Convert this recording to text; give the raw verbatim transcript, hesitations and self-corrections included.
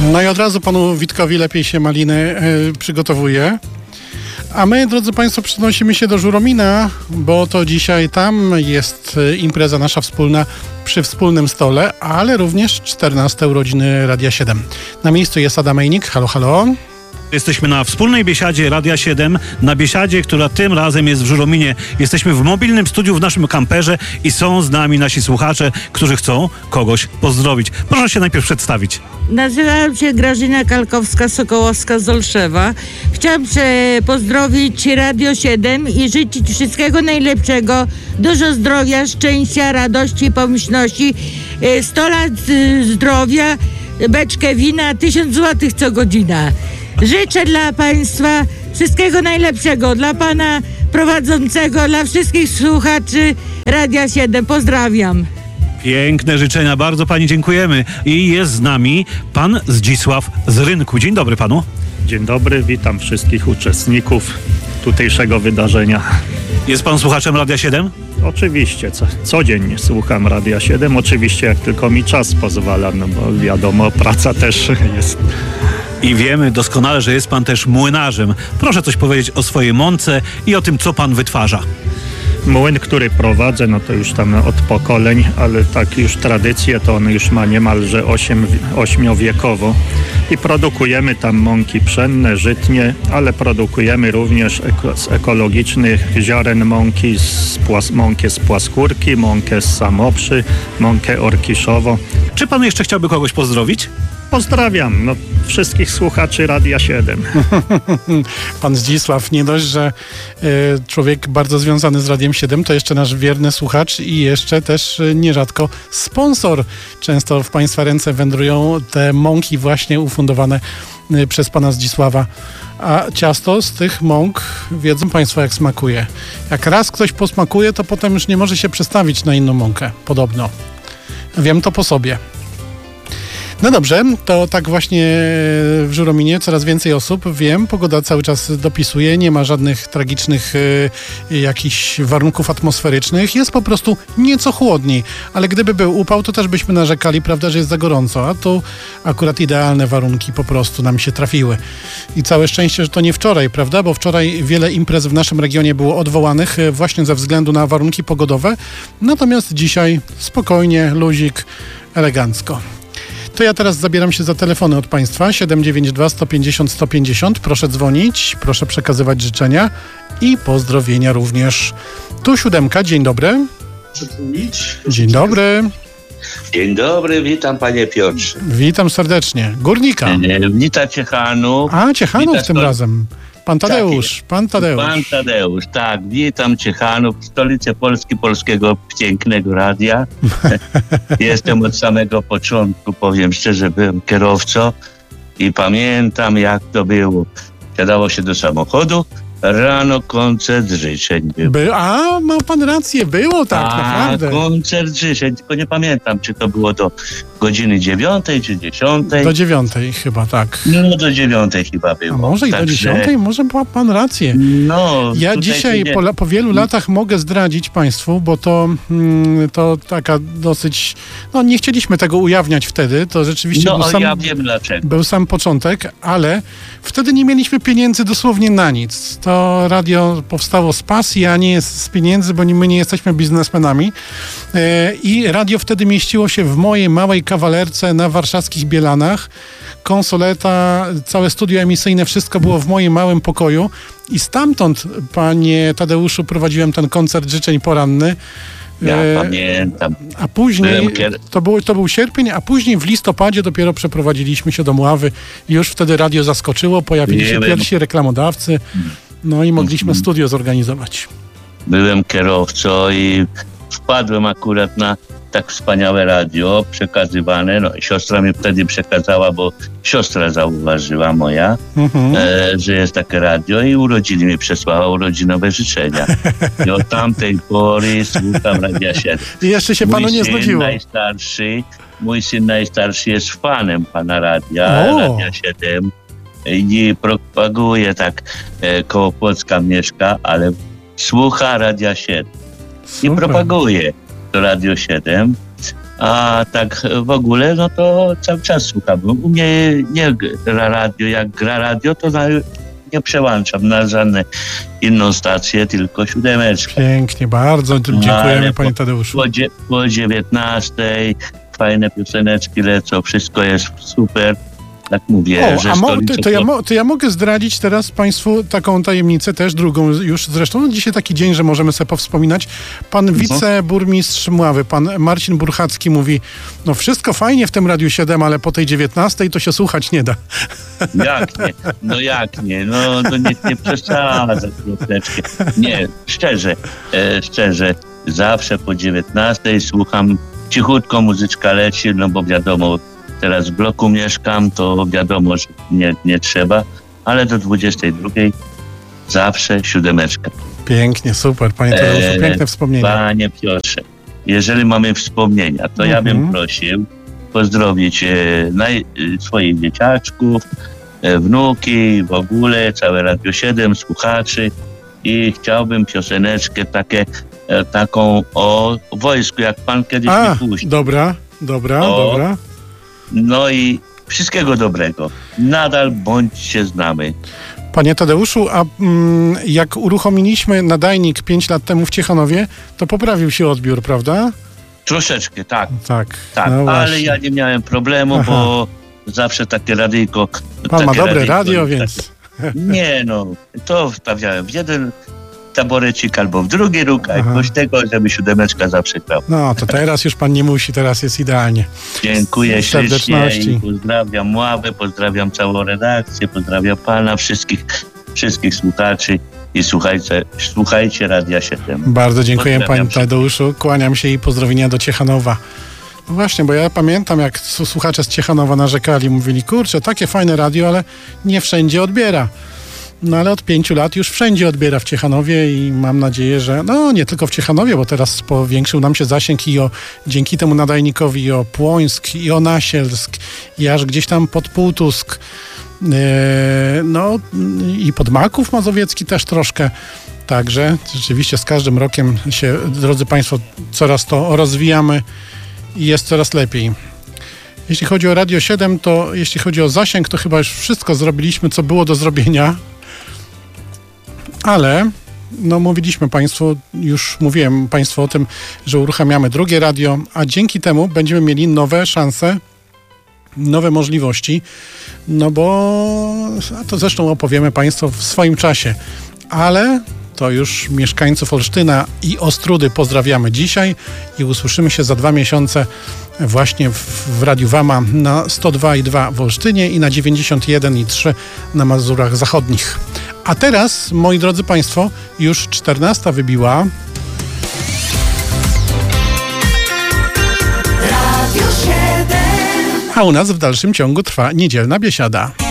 No i od razu panu Witkowi lepiej się maliny y, przygotowuje. A my, drodzy państwo, przenosimy się do Żuromina, bo to dzisiaj tam jest impreza nasza wspólna przy wspólnym stole, ale również czternaste urodziny Radia siedem. Na miejscu jest Adam Ejnik. Halo, halo. Jesteśmy na wspólnej biesiadzie Radia siedem, na biesiadzie, która tym razem jest w Żurominie. Jesteśmy w mobilnym studiu w naszym kamperze i są z nami nasi słuchacze, którzy chcą kogoś pozdrowić. Proszę się najpierw przedstawić. Nazywam się Grażyna Kalkowska-Sokołowska z Olszewa. Chciałam e, pozdrowić Radio siedem i życzyć wszystkiego najlepszego, dużo zdrowia, szczęścia, radości, pomyślności, e, sto lat e, zdrowia, beczkę wina, tysiąc złotych co godzina. Życzę dla państwa wszystkiego najlepszego, dla pana prowadzącego, dla wszystkich słuchaczy Radia siedem. Pozdrawiam. Piękne życzenia, bardzo pani dziękujemy. I jest z nami pan Zdzisław z Rynku. Dzień dobry panu. Dzień dobry, witam wszystkich uczestników tutejszego wydarzenia. Jest pan słuchaczem Radia siedem? Oczywiście, co, codziennie słucham Radia siedem, oczywiście jak tylko mi czas pozwala, no bo wiadomo, praca też jest. I wiemy doskonale, że jest pan też młynarzem. Proszę coś powiedzieć o swojej mące i o tym, co pan wytwarza. Młyn, który prowadzę, no to już tam od pokoleń, ale tak już tradycję to on już ma niemalże osiem, ośmiowiekowo. I produkujemy tam mąki pszenne, żytnie, ale produkujemy również eko, z ekologicznych ziaren mąki, z płas, mąkę z płaskórki, mąkę z samoprzy, mąkę orkiszowo. Czy pan jeszcze chciałby kogoś pozdrowić? Pozdrawiam no, wszystkich słuchaczy Radia siedem. Pan Zdzisław, nie dość, że y, człowiek bardzo związany z Radiem siedem, to jeszcze nasz wierny słuchacz i jeszcze też y, nierzadko sponsor. Często w państwa ręce wędrują te mąki właśnie ufundowane y, przez pana Zdzisława. A ciasto z tych mąk, wiedzą państwo jak smakuje. Jak raz ktoś posmakuje, to potem już nie może się przestawić na inną mąkę, podobno. Wiem to po sobie. No dobrze, to tak właśnie w Żurominie coraz więcej osób, wiem, pogoda cały czas dopisuje, nie ma żadnych tragicznych y, jakichś warunków atmosferycznych, jest po prostu nieco chłodniej, ale gdyby był upał, to też byśmy narzekali, prawda, że jest za gorąco, a tu akurat idealne warunki po prostu nam się trafiły. I całe szczęście, że to nie wczoraj, prawda, bo wczoraj wiele imprez w naszym regionie było odwołanych właśnie ze względu na warunki pogodowe, natomiast dzisiaj spokojnie, luzik, elegancko. To ja teraz zabieram się za telefony od państwa. siedem dziewięć dwa, sto pięćdziesiąt, sto pięćdziesiąt. Proszę dzwonić, proszę przekazywać życzenia i pozdrowienia również. Tu siódemka, dzień dobry. Dzień dobry. Dzień dobry, witam panie Piotrze. Witam serdecznie. Górnika. E, witam Ciechanów. A, Ciechanów Wita tym sto... razem. Pan Tadeusz, tak pan Tadeusz. Pan Tadeusz, tak. Witam Ciechanów, stolicę Polski, polskiego pięknego radia. Jestem od samego początku, powiem szczerze, byłem kierowcą i pamiętam jak to było. Siadało się do samochodu, rano koncert życzeń był. By, a, ma pan rację, było tak, a, naprawdę. koncert życzeń, tylko nie pamiętam, czy to było do godziny dziewiątej, czy dziesiątej. Do dziewiątej chyba, tak. No do dziewiątej chyba było. A może i Także... do dziesiątej? Może ma pan rację. No, ja dzisiaj nie... po, po wielu latach mogę zdradzić państwu, bo to, mm, to taka dosyć... No nie chcieliśmy tego ujawniać wtedy, to rzeczywiście no, był, sam, ja wiem dlaczego. był sam początek, ale wtedy nie mieliśmy pieniędzy dosłownie na nic. To radio powstało z pasji, a nie z pieniędzy, bo my nie jesteśmy biznesmenami. Yy, I radio wtedy mieściło się w mojej małej kawalerce na warszawskich Bielanach. Konsoleta, całe studio emisyjne, wszystko było w moim małym pokoju i stamtąd, panie Tadeuszu, prowadziłem ten koncert życzeń poranny. Ja e, pamiętam. A później, kier... to, był, to był sierpień, a później w listopadzie dopiero przeprowadziliśmy się do Mławy i już wtedy radio zaskoczyło, pojawili się Byłem... pierwsi reklamodawcy, no i mogliśmy mhm. studio zorganizować. Byłem kierowcą i wpadłem akurat na tak wspaniałe radio przekazywane, no i siostra mi wtedy przekazała, bo siostra zauważyła moja, mhm. e, że jest takie radio i urodziny mi przesłała urodzinowe życzenia. I od tamtej pory słucham Radia siedem. I jeszcze się panu mój nie syn znudziło. Najstarszy, mój syn najstarszy jest fanem pana radia, o. Radia siedem i propaguje tak, e, koło Płocka mieszka, ale słucha Radia siedem. I propaguje to Radio siedem. A tak w ogóle, no to cały czas słucham. U mnie nie gra radio, jak gra radio, to na, nie przełączam na żadne inną stację, tylko siódemeczkę. Pięknie, bardzo dziękujemy, Ale panie po, Tadeuszu. Po, dzie, po dziewiętnastej fajne pioseneczki lecą, wszystko jest super. Tak mówię, O, że a mo, stolice to, to, ja mo, to ja mogę zdradzić teraz państwu taką tajemnicę, też drugą już zresztą. No, dzisiaj taki dzień, że możemy sobie powspominać. Pan wiceburmistrz Mławy, pan Marcin Burchacki mówi, no wszystko fajnie w tym Radiu siedem, ale po tej dziewiętnastej to się słuchać nie da. Jak nie? No jak nie? No to nie, nie przesadza troszeczkę. Nie, szczerze, e, szczerze, zawsze po dziewiętnastej słucham, cichutko muzyczka leci, no bo wiadomo, teraz w bloku mieszkam, to wiadomo, że nie, nie trzeba, ale do dwudziestej drugiej zawsze siódemeczka. Pięknie, super, panie Tadeuszu, piękne wspomnienia. Panie Piotrze, jeżeli mamy wspomnienia, to ja bym Mhm. prosił pozdrowić e, naj, e, swoich dzieciaczków, e, wnuki, w ogóle całe Radio siedem, słuchaczy i chciałbym pioseneczkę takie, e, taką o wojsku, jak pan kiedyś A, mi puścił. dobra, dobra, O. dobra. No i wszystkiego dobrego. Nadal bądźcie z nami. Panie Tadeuszu, a mm, jak uruchomiliśmy nadajnik pięć lat temu w Ciechanowie, to poprawił się odbiór, prawda? Troszeczkę, tak, Tak, tak, no ale właśnie. ja nie miałem problemu, Aha. bo zawsze takie radyjko... Pan ma takie dobre radyjko, radio, takie- więc... Nie no, to wstawiałem w jeden taborecik albo w drugi róg, a Aha. jakoś tego, żeby siódemeczka zawsze grał. No, to teraz już pan nie musi, teraz jest idealnie. Dziękuję Z ślicznie serdeczności. i pozdrawiam Mławę, pozdrawiam całą redakcję, pozdrawiam pana, wszystkich, wszystkich słuchaczy i słuchajcie, słuchajcie Radia siedem. Bardzo dziękuję Pozdrawiam panie Tadeuszu, kłaniam się i pozdrowienia do Ciechanowa. No właśnie, bo ja pamiętam, jak su- słuchacze z Ciechanowa narzekali, mówili, kurczę, takie fajne radio, ale nie wszędzie odbiera. No ale od pięciu lat już wszędzie odbiera w Ciechanowie i mam nadzieję, że no nie tylko w Ciechanowie, bo teraz powiększył nam się zasięg i o, dzięki temu nadajnikowi i o Płońsk, i o Nasielsk, i aż gdzieś tam pod Półtusk, e, no i pod Maków Mazowiecki też troszkę. Także rzeczywiście z każdym rokiem się, drodzy państwo, coraz to rozwijamy i jest coraz lepiej. Jeśli chodzi o Radio siedem, to jeśli chodzi o zasięg, to chyba już wszystko zrobiliśmy, co było do zrobienia. Ale, no mówiliśmy Państwu, już mówiłem Państwu o tym, że uruchamiamy drugie radio, a dzięki temu będziemy mieli nowe szanse, nowe możliwości, no bo, a to zresztą opowiemy Państwu w swoim czasie. Ale to już mieszkańców Olsztyna i Ostródy pozdrawiamy dzisiaj i usłyszymy się za dwa miesiące właśnie w, w Radiu Wama na sto dwa i dwa w Olsztynie i na dziewięćdziesiąt jeden i trzy na Mazurach Zachodnich. A teraz, moi drodzy Państwo, już czternasta wybiła. A u nas w dalszym ciągu trwa niedzielna biesiada.